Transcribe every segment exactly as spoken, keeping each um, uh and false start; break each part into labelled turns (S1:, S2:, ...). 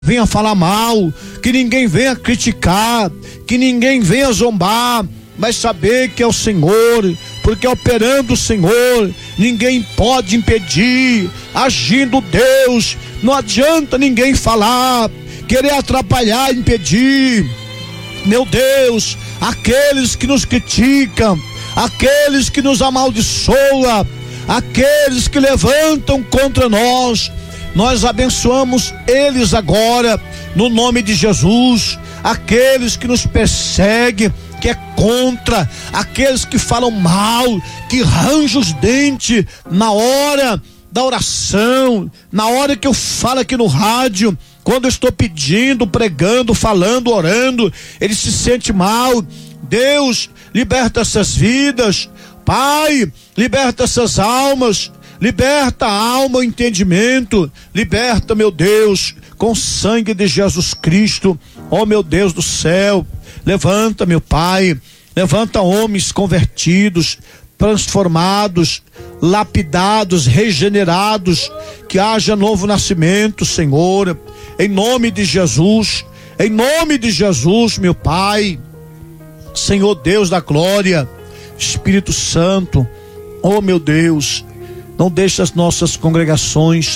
S1: venha falar mal, que ninguém venha criticar, que ninguém venha zombar, mas saber que é o Senhor, porque operando o Senhor, ninguém pode impedir, agindo Deus, não adianta ninguém falar, querer atrapalhar, impedir. Meu Deus, aqueles que nos criticam, aqueles que nos amaldiçoam, aqueles que levantam contra nós, nós abençoamos eles agora, no nome de Jesus. Aqueles que nos perseguem, que é contra, aqueles que falam mal, que ranjam os dentes na hora da oração, na hora que eu falo aqui no rádio, quando eu estou pedindo, pregando, falando, orando, ele se sente mal. Deus, liberta essas vidas, Pai, liberta essas almas, liberta a alma, o entendimento, liberta, meu Deus, com o sangue de Jesus Cristo, ó meu Deus do céu. Levanta, meu Pai, levanta homens convertidos, transformados, lapidados, regenerados, que haja novo nascimento, Senhor, em nome de Jesus, em nome de Jesus, meu Pai. Senhor Deus da glória, Espírito Santo, ó meu Deus, não deixe as nossas congregações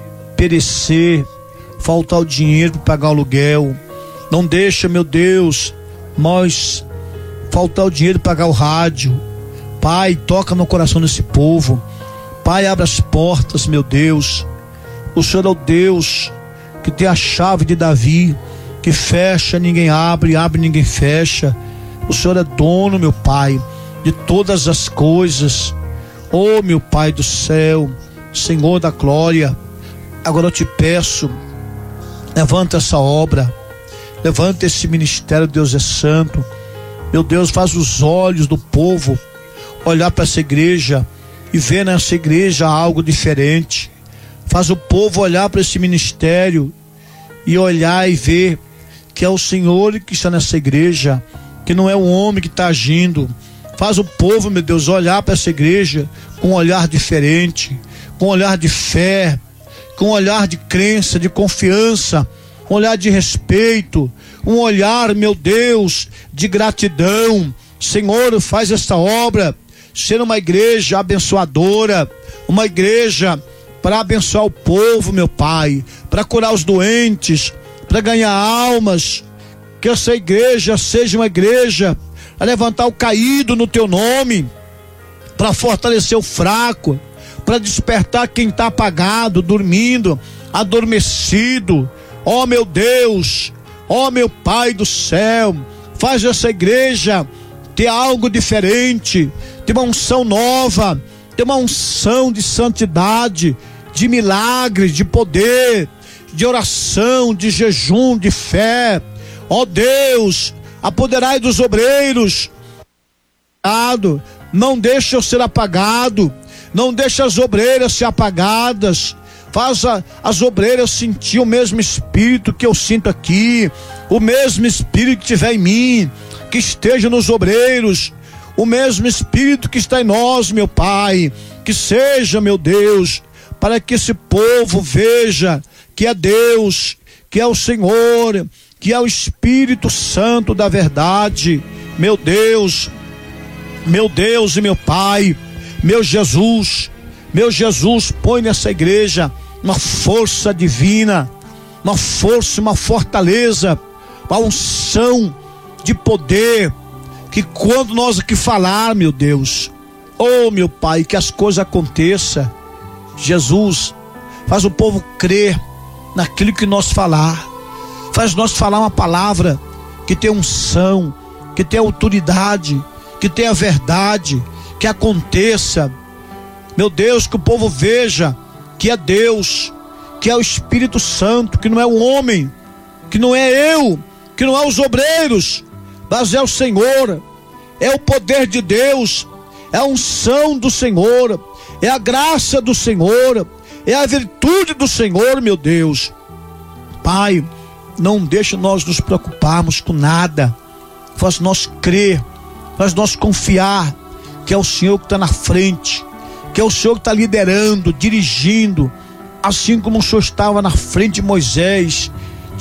S1: perecer, faltar o dinheiro para pagar o aluguel. Não deixa, meu Deus, nós faltar o dinheiro para pagar o rádio. Pai, toca no coração desse povo. Pai, abre as portas, meu Deus. O Senhor é o Deus que tem a chave de Davi, que fecha, ninguém abre, abre, ninguém fecha. O Senhor é dono, meu Pai, de todas as coisas. Oh, meu Pai do céu, Senhor da glória, agora eu te peço, levanta essa obra, levanta esse ministério, Deus é santo. Meu Deus, faz os olhos do povo olhar para essa igreja e ver nessa igreja algo diferente. Faz o povo olhar para esse ministério e olhar e ver que é o Senhor que está nessa igreja, que não é o homem que está agindo. Faz o povo, meu Deus, olhar para essa igreja com um olhar diferente, com um olhar de fé, com um olhar de crença, de confiança, um olhar de respeito, um olhar, meu Deus, de gratidão. Senhor, faz esta obra ser uma igreja abençoadora, uma igreja para abençoar o povo, meu Pai, para curar os doentes, para ganhar almas. Que essa igreja seja uma igreja a levantar o caído no teu nome, para fortalecer o fraco, para despertar quem está apagado, dormindo, adormecido. Ó meu Deus, ó meu Pai do céu, faz essa igreja ter algo diferente, ter uma unção nova, ter uma unção de santidade, de milagre, de poder, de oração, de jejum, de fé. Ó Deus, apoderai dos obreiros, não deixa eu ser apagado, não deixa as obreiras ser apagadas, faz a, as obreiras sentir o mesmo espírito que eu sinto aqui, o mesmo espírito que tiver em mim, que esteja nos obreiros, o mesmo espírito que está em nós, meu Pai, que seja, meu Deus, para que esse povo veja que é Deus, que é o Senhor, que é o Espírito Santo da verdade. Meu Deus, meu Deus e meu Pai, meu Jesus, meu Jesus, põe nessa igreja uma força divina, uma força, uma fortaleza, uma unção de poder, que quando nós aqui falar, meu Deus, oh meu Pai, que as coisas aconteçam. Jesus, faz o povo crer naquilo que nós falar, faz nós falar uma palavra que tem unção, que tem autoridade, que tem a verdade, que aconteça. Meu Deus, que o povo veja que é Deus, que é o Espírito Santo, que não é o homem, que não é eu, que não é os obreiros, mas é o Senhor, é o poder de Deus, é a unção do Senhor, é a graça do Senhor, é a virtude do Senhor, meu Deus. Pai, não deixa nós nos preocuparmos com nada, faz nós crer, faz nós confiar que é o Senhor que está na frente, que é o Senhor que está liderando, dirigindo, assim como o Senhor estava na frente de Moisés,